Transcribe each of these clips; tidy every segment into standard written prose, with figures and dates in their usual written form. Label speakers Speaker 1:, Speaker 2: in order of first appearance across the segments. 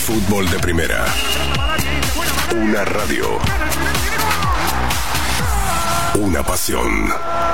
Speaker 1: Fútbol de Primera. Una radio. Una pasión.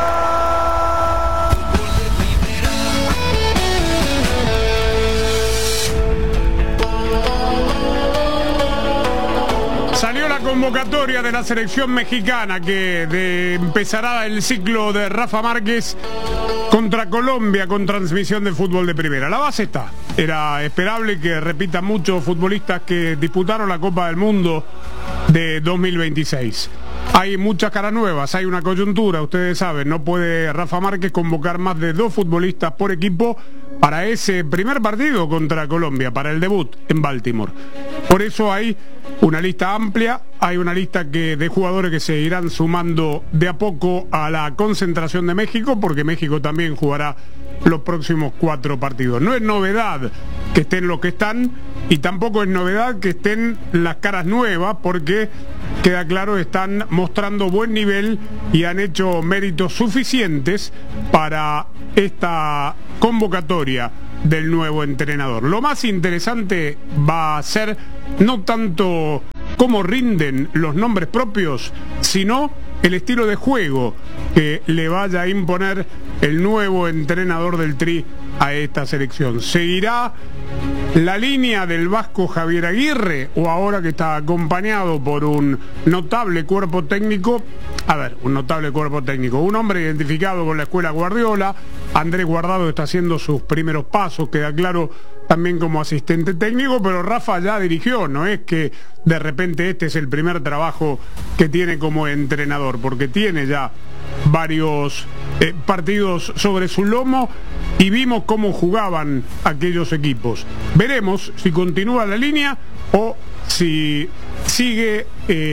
Speaker 2: Salió la convocatoria de la selección mexicana que empezará el ciclo de Rafa Márquez contra Colombia con transmisión de Fútbol de Primera. La base está. Era esperable que repitan muchos futbolistas que disputaron la Copa del Mundo de 2026. Hay muchas caras nuevas, hay una coyuntura, ustedes saben, no puede Rafa Márquez convocar más de 2 futbolistas por equipo para ese primer partido contra Colombia, para el debut en Baltimore. Por eso hay una lista amplia, hay una lista de jugadores que se irán sumando de a poco a la concentración de México, porque México también jugará los próximos 4 partidos. No es novedad que estén los que están, y tampoco es novedad que estén las caras nuevas, porque queda claro, están mostrando buen nivel y han hecho méritos suficientes para esta convocatoria del nuevo entrenador. Lo más interesante va a ser no tanto cómo rinden los nombres propios, sino el estilo de juego que le vaya a imponer el nuevo entrenador del Tri a esta selección. ¿Seguirá la línea del vasco Javier Aguirre, o ahora que está acompañado por un notable cuerpo técnico? A ver, un notable cuerpo técnico, un hombre identificado con la escuela Guardiola. Andrés Guardado está haciendo sus primeros pasos, queda claro, también como asistente técnico, pero Rafa ya dirigió, no es que de repente este es el primer trabajo que tiene como entrenador, porque tiene ya varios partidos sobre su lomo y vimos cómo jugaban aquellos equipos. Veremos si continúa la línea o si sigue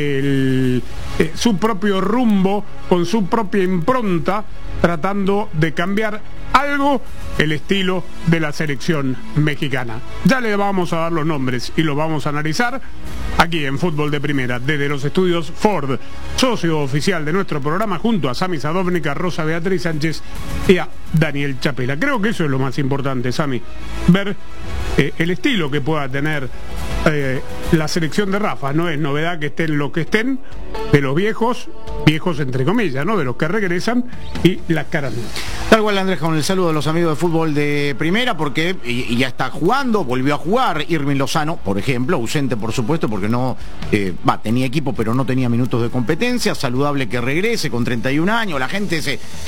Speaker 2: su propio rumbo, con su propia impronta, tratando de cambiar algo el estilo de la selección mexicana. Ya le vamos a dar los nombres y los vamos a analizar aquí en Fútbol de Primera, desde los estudios Ford, socio oficial de nuestro programa, junto a Sami Sadovnik, Rosa Beatriz Sánchez y a Daniel Chapela. Creo que eso es lo más importante, Sami, ver el estilo que pueda tener la selección de Rafa. No es novedad que estén los que estén, de los viejos entre comillas, ¿no? De los que regresan y las caras nuevas.
Speaker 3: Tal cual, Andrés, con el saludo a los amigos de Fútbol de Primera, porque ya está jugando, volvió a jugar Irving Lozano, por ejemplo, ausente por supuesto, porque no tenía equipo pero no tenía minutos de competencia. Saludable que regrese con 31 años, la gente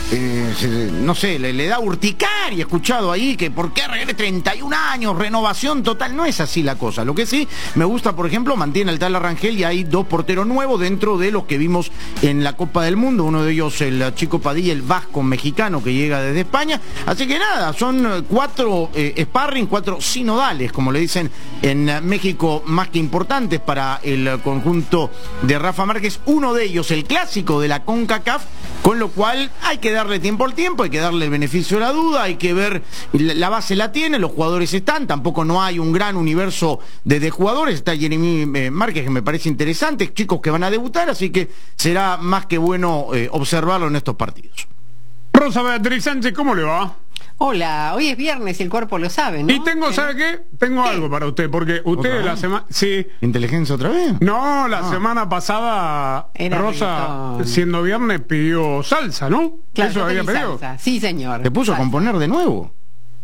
Speaker 3: no sé, le da urticaria. He escuchado ahí que por qué regrese 31 años, renovación total. No es así la cosa. Lo que sí me gusta, por ejemplo, mantiene al tal Rangel, y hay 2 porteros nuevos dentro de los que vimos en la Copa del Mundo, uno de ellos el Chico Padilla, el vasco mexicano que llega desde España. Así que nada, son 4 sparring, 4 sinodales, como le dicen en México, más que importantes para el conjunto de Rafa Márquez. Uno de ellos, el clásico de la CONCACAF, con lo cual hay que darle tiempo al tiempo, hay que darle el beneficio de la duda, hay que ver, la base la tiene, los jugadores están, tampoco no hay un gran universo de jugadores. Está Jeremy Márquez, que me parece interesante, chicos que van a debutar, así que será más que bueno observarlo en estos partidos.
Speaker 2: Rosa Beatriz Sánchez, ¿cómo le va?
Speaker 4: Hola, hoy es viernes y el cuerpo lo sabe, ¿no?
Speaker 2: Y tengo, ¿sabe qué? Tengo algo para usted, porque usted la semana... Sí.
Speaker 3: ¿Inteligencia otra vez?
Speaker 2: No, la semana pasada Rosa, siendo viernes, pidió salsa, ¿no?
Speaker 4: Claro,
Speaker 2: ¿eso había pedido?
Speaker 4: Salsa. Sí, señor.
Speaker 3: ¿Te puso a componer de nuevo?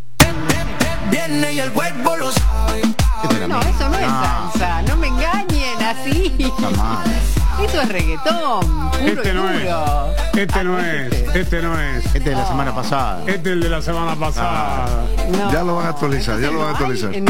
Speaker 5: Viene y el cuerpo lo sabe.
Speaker 4: No, eso no es salsa, no me engañen así. Eso es reggaetón, puro
Speaker 2: este no
Speaker 4: y duro.
Speaker 2: Este no es.
Speaker 3: Este es de la semana pasada.
Speaker 2: Este es el de la semana pasada.
Speaker 4: No.
Speaker 6: Ya lo van a actualizar, ya lo van a actualizar.